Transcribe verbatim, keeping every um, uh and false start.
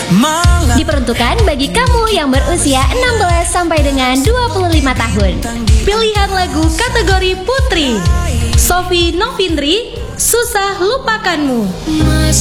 Diperuntukkan bagi kamu yang berusia enam belas sampai dengan dua puluh lima tahun. Pilihan lagu kategori Putri, Sofi Novindri, Susah Lupakanmu.